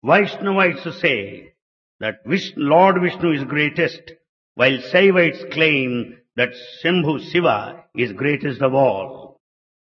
Vaishnavites say that Lord Vishnu is greatest, while Saivites claim that Shambhu Shiva is greatest of all.